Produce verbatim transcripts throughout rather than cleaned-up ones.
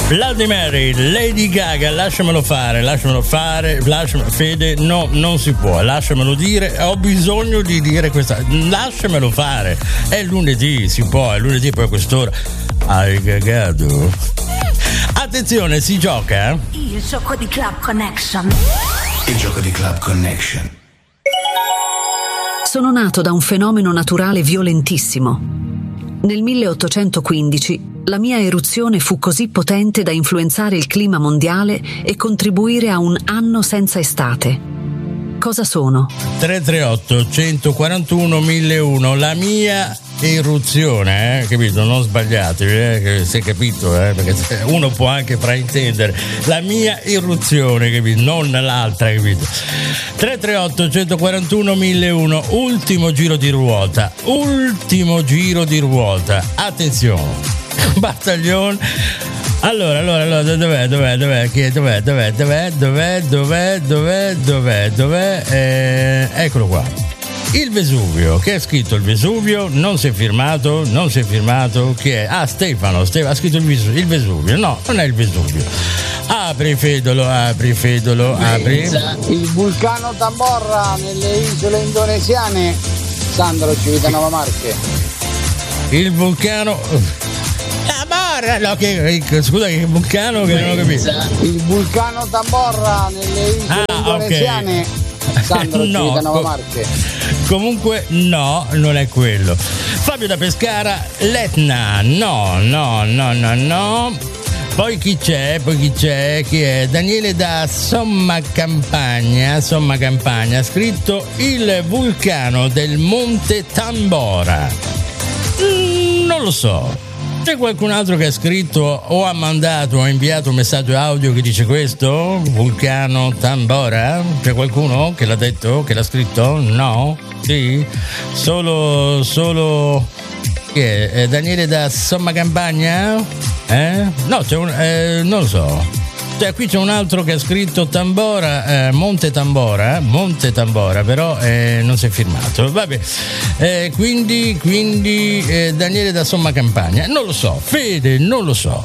Bloody Mary, Lady Gaga, lasciamelo fare, lasciamelo fare, lasciamelo, Fede, no, non si può, lasciamelo dire, ho bisogno di dire questa, lasciamelo fare, è lunedì, si può, è lunedì, poi a quest'ora, hai cagato? Attenzione, si gioca, eh? Il gioco di Club Connection. Il gioco di Club Connection. Sono nato da un fenomeno naturale violentissimo. Nel milleottocentoquindici la mia eruzione fu così potente da influenzare il clima mondiale e contribuire a un anno senza estate. Cosa sono? tre tre otto uno quattro uno mille uno, la mia eruzione, eh, capito? Non sbagliatevi, eh, si è capito, eh, perché uno può anche fraintendere. La mia eruzione, capito? Non l'altra, capito? tre tre otto uno quattro uno mille uno, ultimo giro di ruota, ultimo giro di ruota, attenzione, battaglione. Allora, allora, allora, dov'è, dov'è, dov'è, chi è, dov'è, dov'è, dov'è, dov'è, dov'è, dov'è, dov'è, dov'è, eh, eccolo qua. Il Vesuvio, che ha scritto il Vesuvio, non si è firmato, non si è firmato, chi è? Ah, Stefano, Stefano ha scritto il Vesuvio, il Vesuvio, no, non è il Vesuvio. Apri Fedolo, apri Fedolo, apri. Il vulcano Tamborra nelle isole indonesiane, Sandro Civitanova Marche. Il vulcano... Tamborra, no, che, scusa, che vulcano che non ho capito. Il vulcano Tamborra nelle isole ah, indonesiane, okay. Sandro no, Civitanova co- Marche. Comunque no, non è quello. Fabio da Pescara, l'Etna, no, no, no, no, no. Poi chi c'è? Poi chi c'è? Chi è? Daniele da Somma Campagna, Somma Campagna, ha scritto il vulcano del Monte Tambora. Mm, non lo so. C'è qualcun altro che ha scritto o ha mandato o ha inviato un messaggio audio che dice questo? Vulcano Tambora? C'è qualcuno che l'ha detto? Che l'ha scritto? No? Sì? Solo... solo... Chi è? Eh, Daniele da Somma Campagna? Eh? No, c'è un... Eh, non lo so. Cioè, qui c'è un altro che ha scritto Tambora, eh, Monte Tambora, Monte Tambora, però eh, non si è firmato. Vabbè, eh, quindi, quindi eh, Daniele da Somma Campagna, non lo so, Fede, non lo so.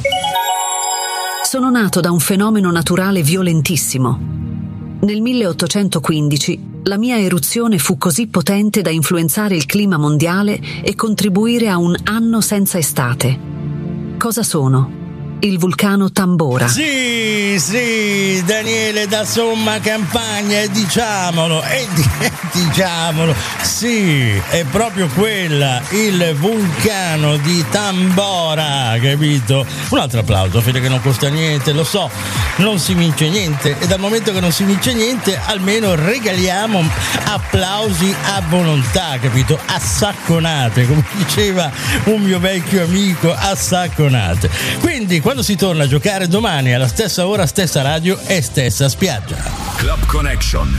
Sono nato da un fenomeno naturale violentissimo. Nel milleottocentoquindici la mia eruzione fu così potente da influenzare il clima mondiale e contribuire a un anno senza estate. Cosa sono? Il vulcano Tambora. Sì, sì, Daniele da Somma Campagna, e diciamolo, e diciamolo, sì, è proprio quella, il vulcano di Tambora, capito? Un altro applauso, Fede, che non costa niente, lo so, non si vince niente, e dal momento che non si vince niente, almeno regaliamo applausi a volontà, capito? A sacconate, come diceva un mio vecchio amico, a sacconate. Quindi, quando si torna a giocare domani alla stessa ora, stessa radio e stessa spiaggia. Club Connection,